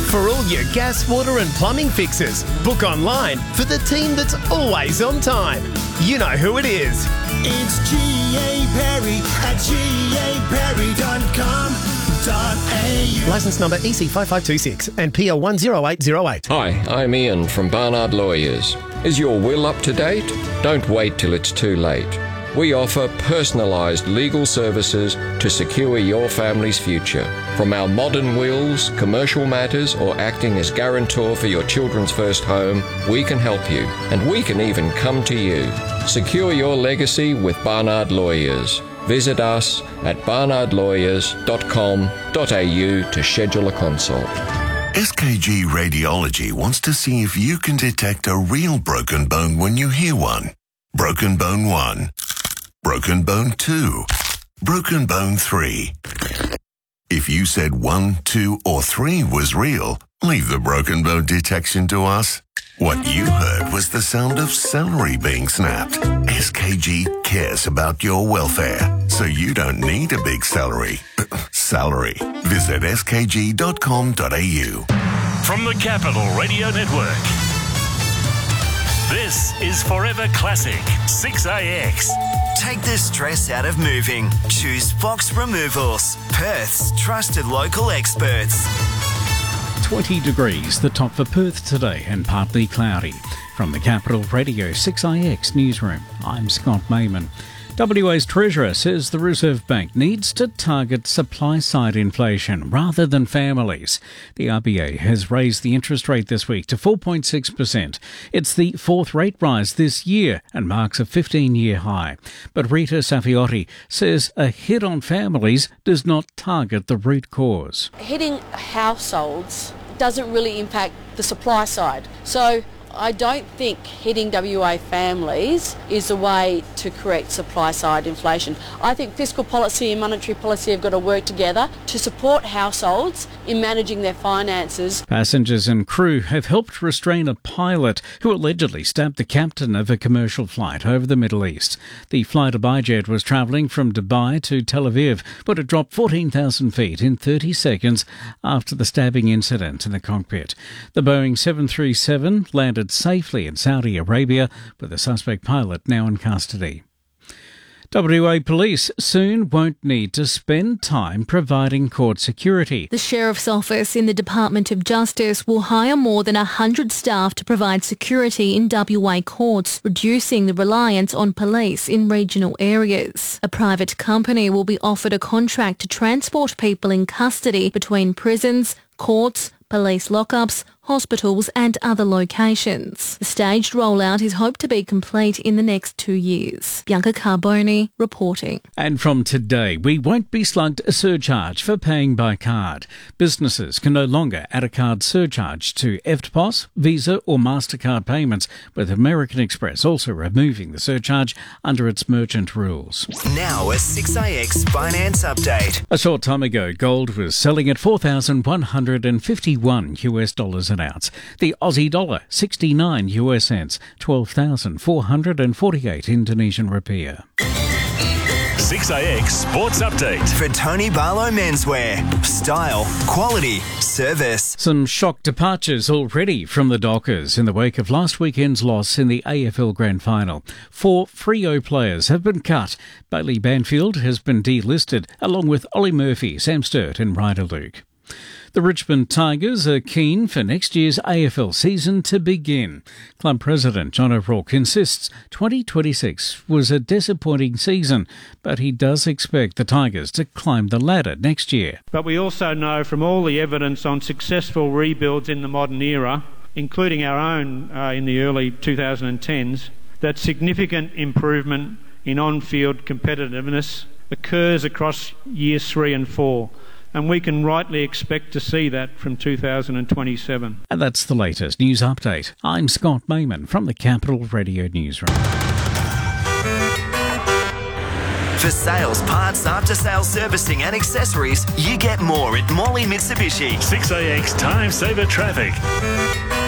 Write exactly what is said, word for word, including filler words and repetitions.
For all your gas, water and plumbing fixes, book online for the team that's always on time. You know who it is. It's G A Perry at G A Perry dot com dot A U. Licence number E C five five two six and P L one zero eight zero eight. Hi, I'm Ian from Barnard Lawyers. Is your will up to date? Don't wait till it's too late. We offer personalised legal services to secure your family's future. From our modern wills, commercial matters, or acting as guarantor for your children's first home, we can help you, and we can even come to you. Secure your legacy with Barnard Lawyers. Visit us at barnard lawyers dot com dot A U to schedule a consult. S K G Radiology wants to see if you can detect a real broken bone when you hear one. Broken bone one. Broken bone two. Broken bone three. If you said one, two, or three was real, leave the broken bone detection to us. What you heard was the sound of celery being snapped. S K G cares about your welfare, so you don't need a big celery. Salary. Visit S K G dot com dot A U. From the Capital Radio Network, this is Forever Classic six A X. Take the stress out of moving. Choose Fox Removals, Perth's trusted local experts. twenty degrees, the top for Perth today, and partly cloudy. From the Capital Radio six A X newsroom, I'm Scott Mayman. W A's Treasurer says the Reserve Bank needs to target supply-side inflation rather than families. The R B A has raised the interest rate this week to four point six percent. It's the fourth rate rise this year and marks a fifteen-year high. But Rita Safiotti says a hit on families does not target the root cause. Hitting households doesn't really impact the supply side. So I don't think hitting W A families is a way to correct supply-side inflation. I think fiscal policy and monetary policy have got to work together to support households in managing their finances. Passengers and crew have helped restrain a pilot who allegedly stabbed the captain of a commercial flight over the Middle East. The flight Abijet was travelling from Dubai to Tel Aviv, but it dropped fourteen thousand feet in thirty seconds after the stabbing incident in the cockpit. The Boeing seven thirty-seven landed safely in Saudi Arabia, with the suspect pilot now in custody. W A Police soon won't need to spend time providing court security. The Sheriff's Office in the Department of Justice will hire more than one hundred staff to provide security in W A courts, reducing the reliance on police in regional areas. A private company will be offered a contract to transport people in custody between prisons, courts, police lockups, hospitals and other locations. The staged rollout is hoped to be complete in the next two years. Bianca Carboni reporting. And from today, we won't be slugged a surcharge for paying by card. Businesses can no longer add a card surcharge to E F T P O S, Visa or MasterCard payments, with American Express also removing the surcharge under its merchant rules. Now a six A X finance update. A short time ago, gold was selling at four thousand one hundred fifty-one U S dollars an ounce. The Aussie dollar, sixty-nine U S cents, twelve thousand four hundred forty-eight Indonesian rupiah. six A X Sports Update. For Tony Barlow Menswear. Style, quality, service. Some shock departures already from the Dockers in the wake of last weekend's loss in the A F L Grand Final. Four Freo players have been cut. Bailey Banfield has been delisted, along with Ollie Murphy, Sam Sturt and Ryder Luke. The Richmond Tigers are keen for next year's A F L season to begin. Club President John O'Rourke insists twenty twenty-six was a disappointing season, but he does expect the Tigers to climb the ladder next year. But we also know from all the evidence on successful rebuilds in the modern era, including our own uh, in the early two thousand tens, that significant improvement in on-field competitiveness occurs across years three and four. And we can rightly expect to see that from two thousand twenty-seven. And that's the latest news update. I'm Scott Mayman from the Capital Radio Newsroom. For sales, parts, after-sales servicing and accessories, you get more at Morley Mitsubishi. six A X Time Saver Traffic.